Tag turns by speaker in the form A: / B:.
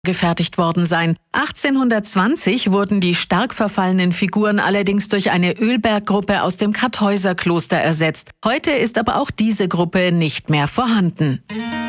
A: gefertigt worden sein. 1820 wurden die stark verfallenen Figuren allerdings durch eine Ölberggruppe aus dem Kartäuserkloster ersetzt. Heute ist aber auch diese Gruppe nicht mehr vorhanden.